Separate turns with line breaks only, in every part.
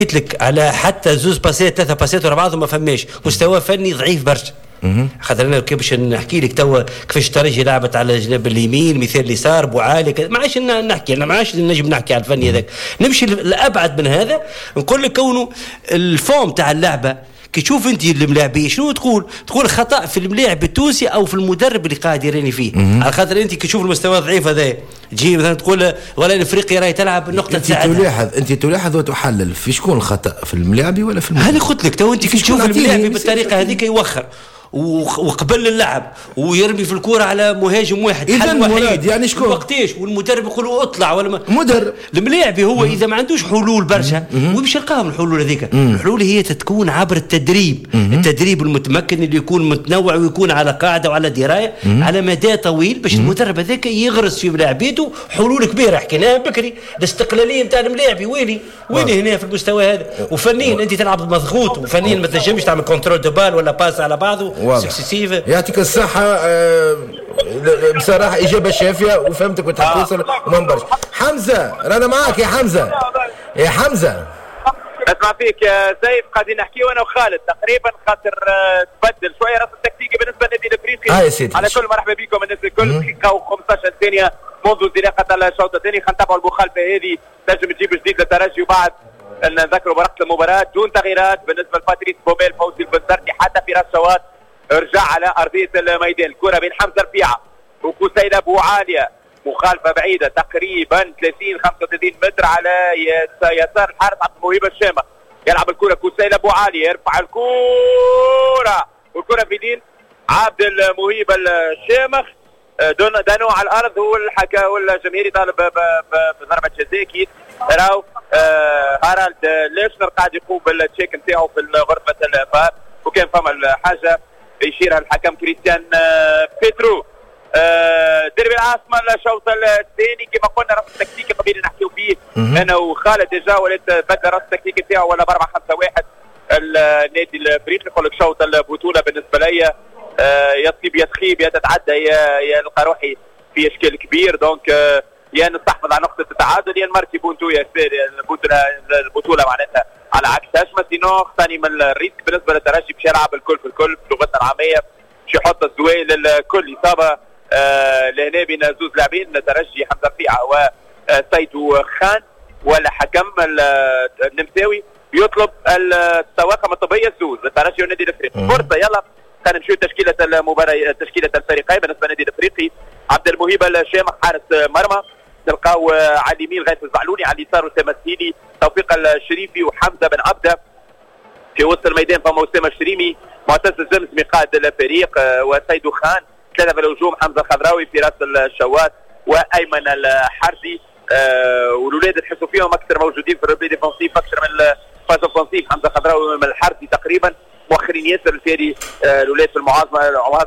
قلت لك على حتى زوز باسيت 3 باسيت ورا بعضهم ما فماش، مستوى فني ضعيف برشا. خاطر انا باش نحكي لك توا كيفاش الترجي لعبت على الجناب اليمين، مثال اليسار بوعالي، ما عادش نحكي، انا ما عادش نجم نحكي على الفني هذاك. نمشي لابعد من هذا، نقول لك كونه الفورم تاع اللعبه كي تشوف انت الملاعبين شنو تقول خطا في الملاعب التونسي او في المدرب اللي قاعد يراني فيه. على خاطر انت كي تشوف المستوى الضعيف هذا تجي مثلا تقول ولا افريقيا راهي تلعب نقطه تساعد.
انت تلاحظ وتحلل في شكون الخطا، في الملاعبي ولا في المدرب؟
هذه قلت لك تو انت كي تشوف الملاعبي بالطريقه هذيك يوخر وقبل اللعب ويرمي في الكرة على مهاجم واحد
إذا وحيد، يعني شكون
وقتاش والمدرب يقول اطلع ولا
مدرب
الملاعبي هو اذا ما عندوش حلول برشا ويمشي يلقاهم الحلول هذيك. الحلول هي تكون عبر التدريب المتمكن اللي يكون متنوع ويكون على قاعده وعلى درايه على مدى طويل باش المدرب هذاك يغرس في ملاعبيته حلول كبيره. حكيناها بكري الاستقلاليه نتاع الملاعبي ويلي هنا في المستوى هذا. وفنيا انت تلعب مضغوط وفنيا ما تنجمش تعمل كنترول دو بال ولا باس على بعضه.
يعطيك الصحة. بصراحة إجابة شافية وفهمتك وتحصل ومنبرش. حمزة رانا معاك يا حمزة. يا حمزة
اسمع فيك يا سيف، قاعدين نحكي وانا وخالد تقريبا خاطر تبدل شويه راس التكتيكي بالنسبه للنادي الافريقي. على كل مرحبا بكم الناس الكل. دقيقه و15 ثانيه منذ انطلاقه الشوط الثاني. خلينا نتابعوا المخالفه هذه تنجم تجيب جديد للترجي وبعد نذكروا ورقه المباراه دون تغييرات بالنسبه لباتريس بوميل. فوزي البزرتي حتى في راس شوات رجع على ارضيه الميدان. الكره بين حمزه رفيعه وكسيل ابو عاليه، مخالفه بعيده تقريبا 30-35 متر على يسار الحارس عبد الموهبه الشامخ. يلعب الكره كسيل ابو عاليه، يرفع الكره والكره في دين عبد الموهبه الشامخ. دانو على الارض هو الحكا والجماهير يطالب بضربه جزاء. اكيد راهو هارالد ليشنر قاعد يقوم بالتشيك نتاعو في غرفه الفار، وكان فما الحاجه يشيرها الحكم كريستيان بيترو. دربي العاصمه الشوط الثاني كما قلنا راس التكتيكي قبل نحكيو فيه انا وخالد ديجا ولات بدل راس التكتيكي نتاعو ولا ب 4-5-1 النادي الافريقي. يقول لك شوط البطوله بالنسبه لي يطيب يتخيب يتتعدى يلقى روحي في اشكال كبير. دونك يا نستحفظ على نقطه التعادل يا نمرتي بونتو يا البطوله معناتها على عكس هشمه. سينو ثاني من الريسك بالنسبه للترجي باش يلعب الكل في الكل بلغتنا العاميه باش يحط الزوايا للكل. اصابه لهنا بين زوز لاعبين الترجي حمزه رفيعه وسيدو خان ولا حكم النمساوي يطلب الطواقم الطبيه الزوز للترجي والنادي الافريقي. فرصه يلا خلينا نمشيو تشكيله المباراه تشكيله الفريقين. بالنسبه للنادي الافريقي عبد الموهبه الشامخ حارس مرمى، تلقاو على اليمين غيث الزعلوني، على اليسار اسامه السيدي، توفيق الشريفي وحمزه بن عبده. في وسط الميدان فما اسامه الشريمي، معتز الزمزمي قائد الفريق، وسيدو خان. ثلاثه في الهجوم حمزه الخضراوي، فراس الشوات وايمن الحربي. والولاد تحسوا فيهم اكثر موجودين في الربي ديفونسيف اكثر من الفاز اوفنسيف. حمزه الخضراوي من الحربي تقريبا مؤخرين ياسر الفاري الولاد في المعارضه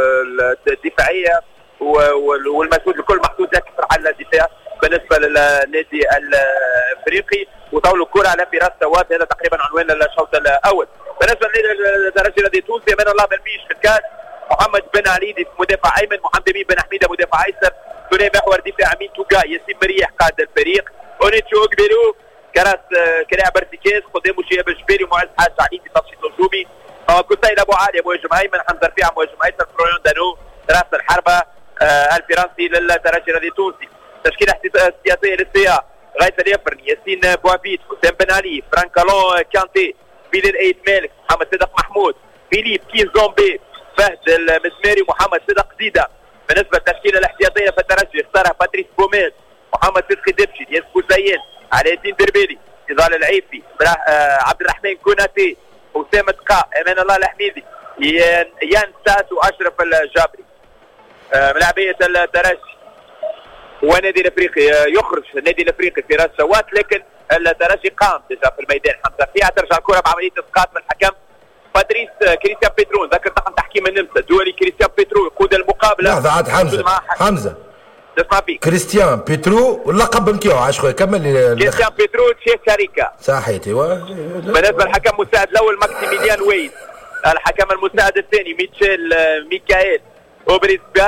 الدفاعيه والمسؤول الكل محدود اكثر على الدفاع بالنسبه للنادي الافريقي. وطاولوا الكره على فراس سواد، هذا تقريبا عنوان الشوط الاول. بالنسبه للترجي الذي تونسي امان الله بالميش في الكاس، محمد بن علي مدافع ايمن، محمد امين بن حميده مدافع ايسر، سليم محور دفاع امين توكا، ياسين مريح قائد الفريق، اونيتشو اكبيرو كراس كلاعب ارتكاز، قدامه شهاب الجبيري ومعز حاج علي في تنشيط هجومي، كسيل ابو عاليه مهاجم ايمن، حمزه رفيعه مهاجم ايسر، فريون دانو راس الحربه الفرنسي للترجي الذي تونسي. تشكيله احتياطيه للسيا: غايث اليفرني، ياسين بوافيت، حسام بن علي، فرانكالون كانتي، بلال ايت مالك، محمد صدق محمود، فيليب كين زومبي، فهد المزماري، محمد صدق زيده. بالنسبه للتشكيله الاحتياطيه في الترجي اختارها باتريس بوميل، محمد صدقي دبشي، ياس بوزيان، علاء الدين دربيلي، نضال العيفي، عبد الرحمن كوناتي، اسامه تقاء، امان الله الحميدي، يان ساس واشرف الجابري. ملاعبيه الترجي والنادي الافريقي يخرج النادي الافريقي في راس شوات، لكن الترجي قام ديجا في الميدان. حمزه رفيعه ترجع الكره بعمليه اسقاط من الحكم باتريس كريستيان بيترو، ذكر طاقم تحكيم النمسا دولي كريستيان بيترو يقود المقابله.
لحظه عاد حمزه
نسمع فيك.
كريستيان بيترو واللقب نتاعو عاش خويا كمل.
كريستيان بيترو تشي شركه
صحيت. ايوا
بالنسبه للحكم المساعد الاول ماكسيميليان ويز، الحكم المساعد الثاني ميكائيل اوبريس بارك،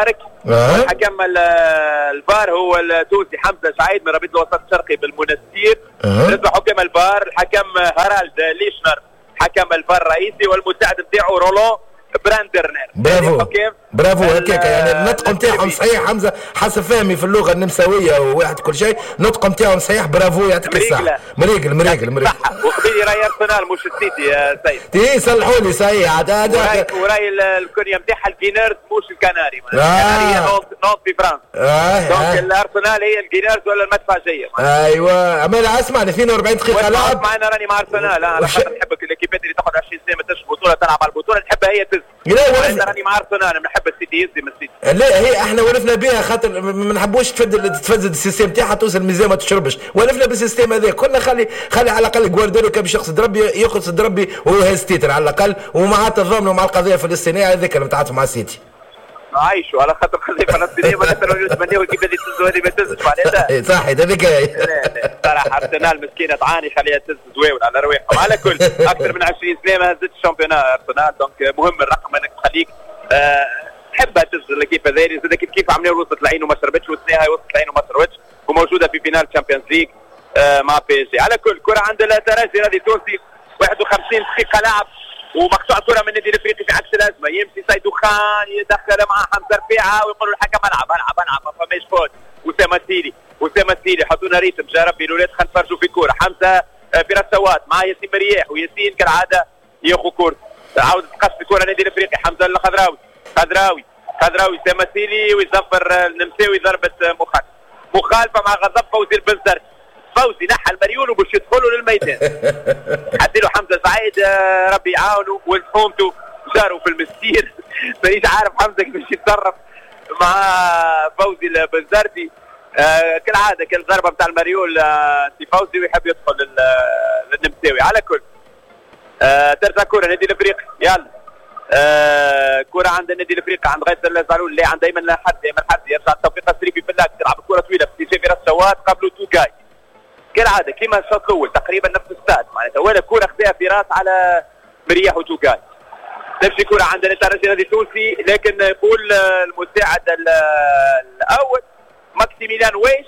حكم الفار هو التونسي حمزه سعيد من رابطه الوسط الشرقي بالمنستير. بالنسبه لحكم الفار الحكم هارالد ليشنر حكم الفار الرئيسي، والمساعد نتاعو رولون براندرنر.
برافو هكاك، يعني النطق نتاعهم صحيح حمزه حسب فهمي في اللغه النمساويه وواحد كل شيء النطق نتاعهم صحيح. برافو يعطيك الصحه. مريقل
وقبيلي راي ارسنال مش السيتي يا سيد.
تي صلحوا لي صحيح
وراي الكونيا نتاعها الجينرز مش الكناري. الكناري هي نوت في فرنسا. دونك الارسنال هي الجينرز ولا المدفعجيه.
ايوه اما اسمعني 42 دقيقه لعب.
معنا راني مع ارسنال على خاطر نحبك الاكيبات اللي تاخذ 20 سنه ما تشوف بطوله تلعب على البطوله نحبها هي تز. لا راني مع ارسنال نحب السيتي يزي من السيتي.
لا هي احنا ولفنا بها خاطر ما نحبوش تفسد السيستم تاعها توصل الميزان ما تشربش، ولفنا بالسيستم هذا كنا خلي على الاقل جوارديولا كان باش يقصد ربي وهو هاز تيتر على الاقل، ومع تضامنوا مع القضيه الفلسطينيه هذيك اللي متعاطف مع السيتي.
عايشوا على خاطر القضيه الفلسطينيه ما نتمناو كيف اللي تزوا هذه ما تزش معناتها.
صح هذيك هي.
صراحه ارسنال مسكينه تعاني خليها تز زواول على رواحهم. على كل اكثر من 20 سنه ما هزتش الشامبيونات ارسنال، دونك مهم الرقم انك تخليك تحبها تز الاكيب هذه زاد كيف عملوا وصلت العين وما شربتش، والسنه هاي وصلت العين وما شربتش وموجوده في فينال تشامبيونز ليج مع بي اس جي. على كل كره عند الترجي الذي تونسي 51 دقيقه لعب ومقطوع كره من النادي الافريقي في عكس الازمه. يمشي سيدو خان يدخل مع حمزه رفيعه ويقول الحكم العب ما فماش فوت. وسام السيلي حطونا ريتم جا ربي الاولاد خلينا نتفرجوا في كوره. حمزه في رسوات مع ياسين مرياح، وياسين كالعاده ياخذ كورته عاود تقص في كوره النادي الافريقي. حمزه خضراوي سام السيلي ويزفر النمساوي ضربه مخالفه مع غضب فوزي البنزرتي. فوزي نحى المريول وباش يدخلوا للميدان. عدلوا حمزه سعيد ربي يعاونوا والحومته جاروا في المستير. مانيش عارف حمزه كيفاش يتصرف مع فوزي البنزرتي. كالعاده كان الضربه نتاع المريول سي فوزي ويحب يدخل للنمساوي. على كل ترجع كوره النادي الافريقي. يلا كرة عند النادي الافريقي عند غيث الزعلول اللي عند ايمن الحرزي يرجع التوفيق السريفي في اللاك تلعب الكرة طويلة في اتجاه فراس سواد قبله توكاي كالعادة كما الشوط الاول تقريبا نفس الستاد معناتها ولا كرة خذاها فراس على مرياح وتوكاي. تمشي كرة عند الترجي النادي التونسي لكن يقول المساعد الاول ماكسيميليان ويش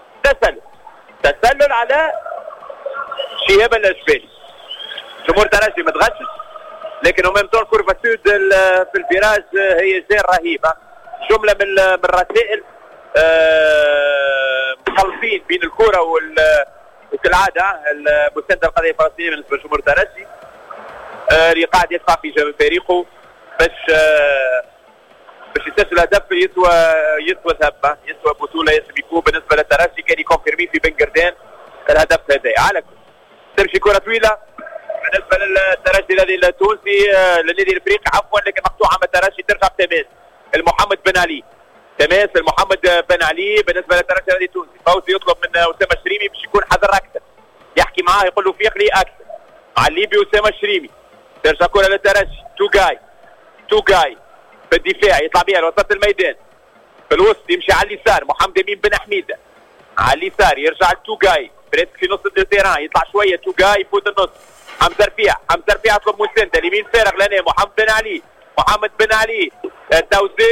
تسلل على شهاب الاشبالي. جمهور الترجي متغشش لكن وميم طول كورفا سود في الفيراج هي زين رهيبه. جمله من الرسائل مخلطين بين الكره وكالعاده المسانده القضيه الفلسطينيه بالنسبه لجمهور الترجي اللي قاعد يدفع في فريقه باش يسجل هدف يسوى ذهب يسوى بطوله ياسم يكون بالنسبه للترجي كان يكونفيرمي في بنجردان الهدف هذا. على كل تمشي كره طويله بالنسبه للترجي الذي التونسي للنادي الافريقي عفوا لكن مقطوعه من الترجي ترجع تماس المحمد بن علي بالنسبه للترجي الذي التونسي. فوزي يطلب من اسامه الشريمي باش يكون حذر اكثر يحكي معاه يقول له فيق لي اكثر مع الليبي اسامه الشريمي. ترجع كره للترجي توغاي في الدفاع يطلع بها لوسط الميدان في الوسط يمشي على اليسار محمد امين بن حميده على اليسار يرجع لتوغاي بريسك في نص التيران يطلع شويه توغاي يفوت النص. حمزه رفيع يطلب مسانده اليمين فارغ لنا محمد بن علي التوزيع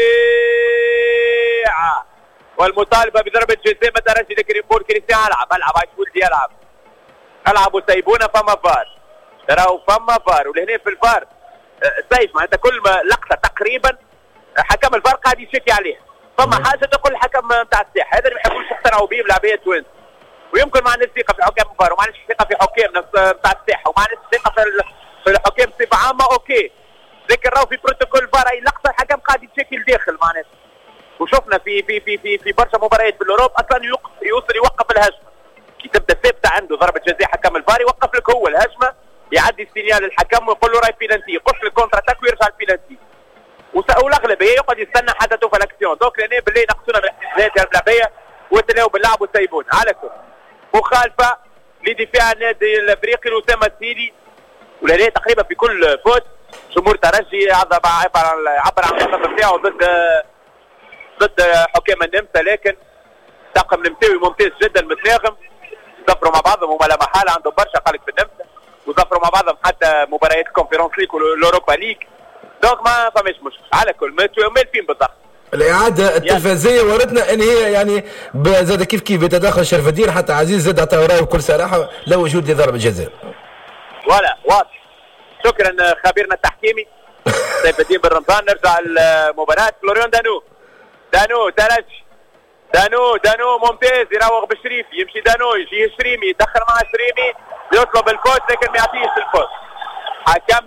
والمطالبه بضربه جزاء من الترجي لكن يقول كريستيان العب عايش ولدي العب وسيبونا فما فار تراو فما فار ولهنا في الفار سيف معناتها كل ما لقطه تقريبا حكم الفار قاعد يشكي عليها. فما حاجه تقول الحكم نتاع الساحه هذا اللي ما يحبوش يقتنعوا به بلاعبيه توينز ويمكن ما عندناش ثقه في حكام الفار وما عندناش ثقه في حكام نتاع الساحه وما عندناش ثقه في الحكام بصفه عامه اوكي لكن راهو في بروتوكول الفار اي لقطه الحكم قاعد يتشكي لداخل معناتها وشفنا في برشا مباريات في الاوروب اصلا يوصل يوقف الهجمه كي تبدا ثابته عنده ضربه جزاء حكم الفار يوقف لك هو الهجمه يعدي السينيال للحكم ويقول له راي بينالتي يقص الكونتر اتاك ويرجع البينالتي والاغلبيه يقعد يستنى حتى توفى الاكسيون دونك لهنا باللي نقصونا من الاحتجاجات البلعبيه وتلاقوا باللعب وسيبون. على كل مخالفه لدفاع النادي الافريقي لاسامه السيلي ولهنا تقريبا في كل فوز جمهور ترجي عبر عن الخطر نتاعو ضد حكام النمسا لكن طاقم نمساوي ممتاز جدا متناغم ظفروا مع بعضهم وما لا محاله عندهم برشا قلق في النمسا وظفروا مع بعضهم حتى مباريات الكونفرنس ليج والاوروبا ليج دونك ما فماش مشكل. على كل مالفين بالضغط
الإعادة التلفزيونية ورتنا أن هي يعني زاد كيف بتدخل شرف الدين حتى عزيز زاد عطاه رايه بكل صراحة لا وجود لضرب الجزاء.
ولا واضح. شكرا خبيرنا التحكيمي سيف الدين بن رمضان. نرجع المباراة. فلوريان دانو ترجي دانو ممتاز يراوغ بشريف يمشي دانو يجي شريمي يدخل مع شريمي يطلب الفوز لكن ما يعطيش الفوز. حكم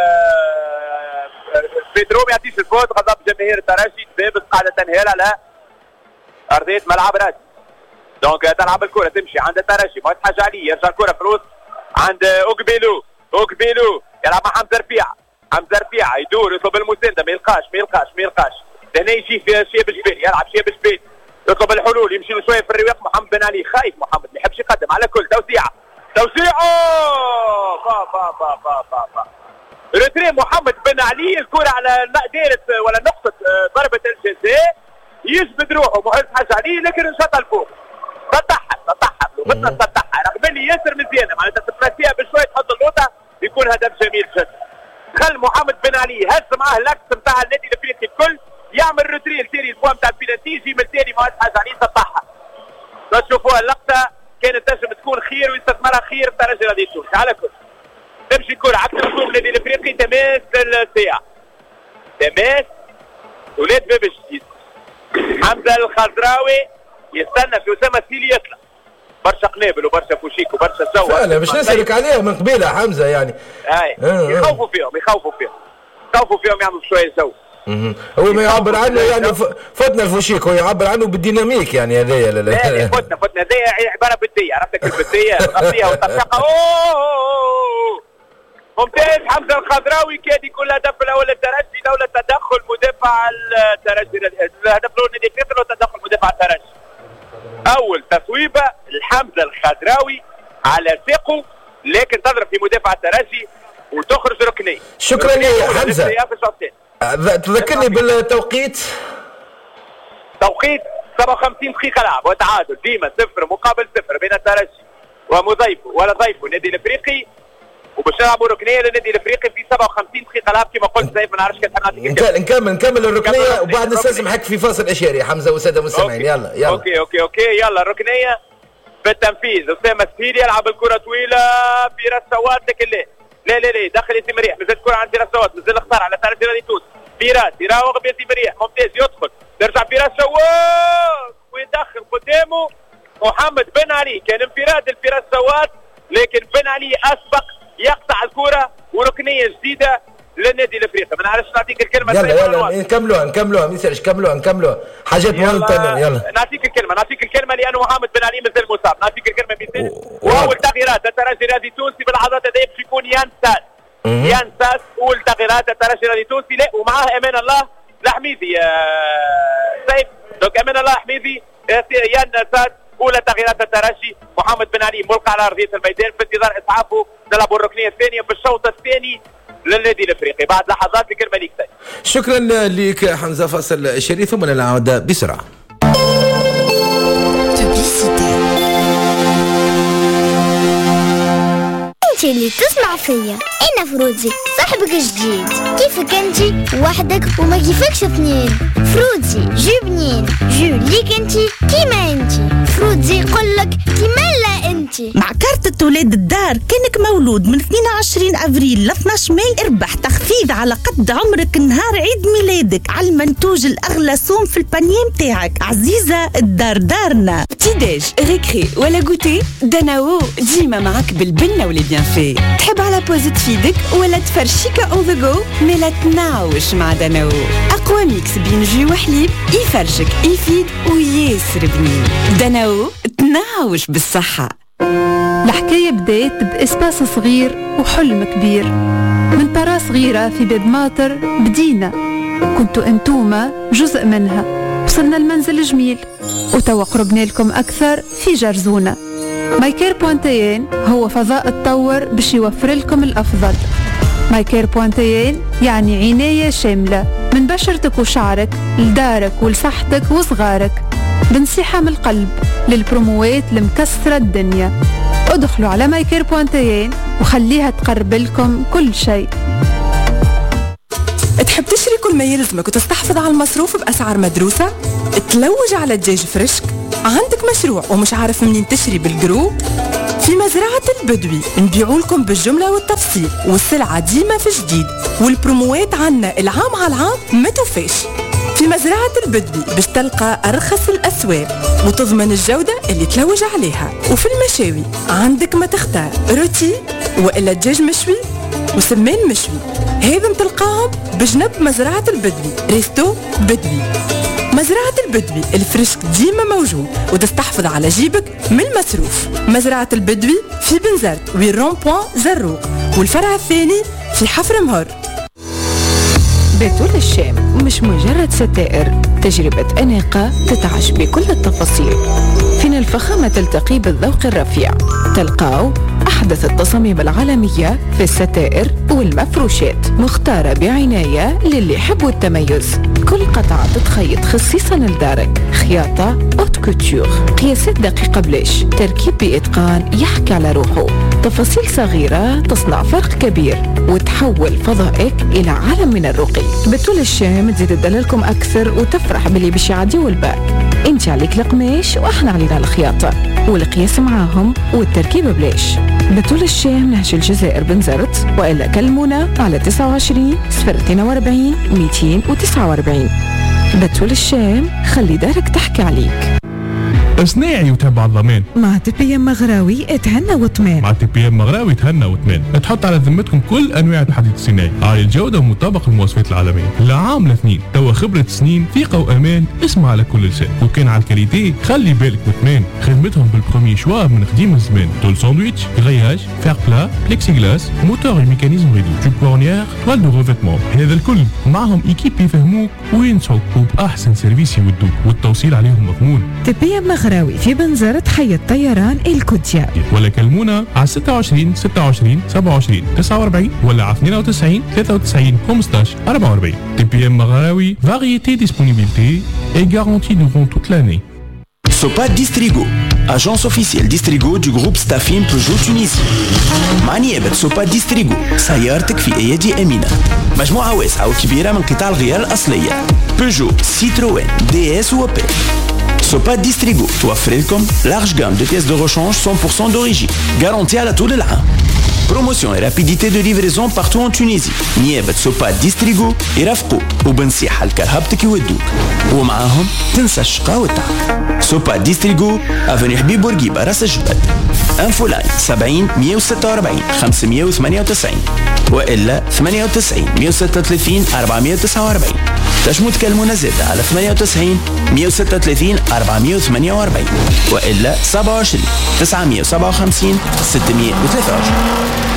بيدرو ما يعطيش الفوز. غضب جماهير الترجي بابس قاعدة تنهال على أرضية ملعب رادي. دونك تلعب الكرة تمشي عند الترجي ما حاجة عليه يرجع الكرة في الوسط عند اوكبيلو يلعب مع حمزة رفيعة يدور يطلب المساندة ما يلقاش هنا يجي في شيب جبيل يلعب شيب جبيل يطلب الحلول يمشي شويه في الرواق. محمد بن علي خايف محمد ما يحبش يقدم على كل توسيعه ريتري محمد بن علي الكرة على دائرة ولا نقطة ضربة الجزاء يجبد روحه محرز حاجة عليه لكن انشط الفوق سطحها رغم اللي ياسر مزيانة معناتها تتمسيها بشوية تحط اللوطة يكون هدف جميل جدا. خل محمد بن علي هز معاه الاكس نتاع النادي الافريقي الكل يعمل روتري سيري البوان نتاع البينالتي يجي من ثاني ما حاجة عليه سطحها. تشوفوها اللقطة كانت تنجم تكون خير ويستثمرها خير الترجي غادي تشوف. على كل تمشي الكرة عكس الهجوم النادي الافريقي تماس للساعة تماس ولاد باب الجديد. حمزة الخضراوي يستنى في أسامة السيلي يطلع برشا قنابل وبرشا فوشيك وبرشا سوا
فعلا باش نسألك عليهم من قبيلة حمزة يعني
يخوفوا فيهم يعملوا شوية سوا.
هو ما يعبر عنه يعني فتنا الفوشيك هو يعبر عنه بالديناميك يعني هذايا
لا فتنا هذايا عبارة بدية عرفتك البدية غطيها وتطبقها ممتاز. حمزة الخضراوي كاد يكون الهدف الاول للترجي لولا تدخل مدافع الترجي. الهدف الاول للنادي الافريقي لولا تدخل مدافع الترجي. اول تصويبه لحمزة الخضراوي على ثقه لكن تضرب في مدافع الترجي وتخرج ركنيه.
شكرا لي حمزة. تذكرني بالتوقيت.
توقيت 57 دقيقة لعب وتعادل ديما 0 مقابل 0 بين الترجي ومضيفه ولا ضيفه النادي الافريقي وباش نلعبوا ركنيه للنادي الافريقي في 57 دقيقه لعب كما قلت زي ما نعرفش
نكمل الركنيه وبعد نستسمحك في فاصل اشاري حمزه والساده المستمعين. يلا
اوكي يلا الركنيه بالتنفيذ. اسامه السيلي يلعب الكره طويله في راس سواد لكن لا دخل ياسين مريح مازال الكره عند راس سواد مازال اختار على ترجي غادي تونس فيراس يراوغ بياسين مريح ممتاز يدخل ترجع فيراس سواد ويدخل قدامه محمد بن علي. كان انفراد الفراس سواد لكن بن علي اسبق يقطع الكرة وركنية جديدة للنادي الافريقي. ما نعرفش نعطيك الكلمة.
يلا نكملوها ما يصيرش كملوها حاجات مهمة. يلا نعطيك
الكلمة لأنه محمد بن علي مازال مصاب. نعطيك الكلمة مثال وأول تغييرات الترجي الرياضي التونسي باللحظات هذه باش يكون يان ساس أول تغييرات الترجي الرياضي التونسي ومعاه أمان الله الحميدي سيف. دونك أمان الله الحميدي يان ساس أولى تغييرات الترجي. محمد بن علي ملقى على أرضية الميدان في انتظار إسعافه. نلعبوا الركنية الثانية في الشوط الثاني للنادي الافريقي بعد لحظات الكلمة ليك سيد.
شكرا لك حمزة. فاصل شريف ثم نعود بسرعة.
انت اللي تسمع فيا انا فروزي صاحبك جديد. كيفك انت وحدك وما كيفكش اثنين. فروزي جو بنين جو ليك انت كيما انت. فروزي يقولك كيما لا انت.
مع كارتة ولاد الدار كانك مولود من 22 افريل ل 12 ماي اربح تخفيض على قد عمرك نهار عيد ميلادك على المنتوج الاغلى صوم في البانيه متاعك. عزيزة الدار دارنا.
تيداج ريكري ولا غوتي داناو ديما معك بالبنة ولي بيان في. تحب على بوزة تفيدك ولا تفرشيكا اون ذا جو ملا تناوش مع داناو. اقوى ميكس بين جو وحليب يفرشك يفيد وياسر بنين. داناو تناوش بالصحة.
الحكاية بدأت بإسباس صغير وحلم كبير. من طرا صغيرة في باب ماطر بدينا. كنتوا انتوما جزء منها. وصلنا المنزل جميل وتوا قربنا لكم أكثر في جرزونة. مايكير بوانتيين هو فضاء تطور باش يوفر لكم الأفضل. مايكير بوانتيين يعني عناية شاملة من بشرتك وشعرك لدارك ولصحتك وصغارك بنصيحة من القلب للبروموات المكسرة الدنيا. ادخلوا على مايكير بوانتيين وخليها تقرب لكم كل شيء.
تحب تشري كل ما يلزمك وتستحفظ على المصروف بأسعار مدروسة؟ تلوج على دجاج فريشك؟ عندك مشروع ومش عارف منين تشري بالجروب؟ في مزرعة البدوي نبيعوا لكم بالجملة والتفصيل، والسلعة ديما في جديد، والبروموات عنا العام على العام ما توفيش. في مزرعة البدوي باش تلقى أرخص الأسواق وتضمن الجودة اللي تلوج عليها. وفي المشاوي عندك ما تختار، روتي وإلا دجاج مشوي وسمان مشوي، هذم تلقاهم بجنب مزرعة البدوي، ريستو بدوي. مزرعة البدوي الفريشك ديما موجود وتستحفظ على جيبك من المصروف. مزرعة البدوي في بنزرت ويرون بوان زروق، والفرع الثاني في حفر مهر.
بتول الشام مش مجرد ستائر، تجربة أناقة تتعش بكل التفاصيل. فين الفخامة تلتقي بالذوق الرفيع، تلقاو أحدث التصاميم العالمية في الستائر والمفروشات، مختارة بعناية للي يحبوا التميز. كل قطعة تتخيط خصيصا لدارك، خياطة اوت كوتور، قياسات دقيقة بلاش، تركيب بإتقان يحكي على روحه. تفاصيل صغيرة تصنع فرق كبير وتحول فضائك إلى عالم من الرقي. بتول الشام تزيد تدللكم أكثر وتفرح باللي باش يعديو الباك. انت عليك القماش واحنا علينا الخياطة والقياس معاهم والتركيب بلاش. بتول الشام نهج الجزائر بنزرت، وإلا كلمونا على 29 042 249. بتول الشام خلي دارك تحكي عليك.
صناعي وتبع الضمان
مع تي بي ام مغراوي اتهنى وطمان.
مع تي بي ام مغراوي تهنى وطمان. تحط على ذمتكم كل انواع الحديد الصناعي عالي الجوده ومطابق للمواصفات العالميه. لعام لاثنين توا خبره سنين، ثقه وامان اسمع على كل لسان. وكان على الكاليتي خلي بالك وطمان. خدمتهم بالبرومي شوا من قديم الزمان. طول ساندويتش، غرياج، فير بلا، بليكسي غلاس، موتور وميكانيزم ريدو، جوب كورنيير، توال دو ريفيتمون. هذا الكل معهم ايكيب يفهموك وينصحوك وباحسن سيرفيس يودوك، والتوصيل عليهم مضمون.
تي بي ام مغراوي في بنزرت حي الطيران الكوتيا،
ولا كلمونا على 26 26 27 49 ولا على 92 93 15 44. تي بي ام مغراوي، variété, disponibilité et garantie durant toute l'année.
Sopa Distrigo, agence officielle Distrigo du groupe Staffin Peugeot Tunisie. مع نيابة سوبا ديستريغو، سيارتك في أيدي أمينة. مجموعة واسعة وكبيرة من قطع الغيار الأصلية، بيجو، سيتروين، دي اس وبي. سوبا ديستريغو توفر لكم لارج جام دو بيس دو ريشانج 100% d'origine، garantie على طول العام. Promotion et rapidité de livraison partout en Tunisie. نيابة سوبا ديستريغو يرافقوك وبنصيحة لكرهبتك يودوك، ومعاهم تنسى الشقا والتعب. سوبا ديستريغو افني حبيب بورقيبة راس الجبل. انفو لاين 70 146 598 والا 98 136 449. تنجموا تكلمونا زاده على 98 136 448 والا 27 957 623.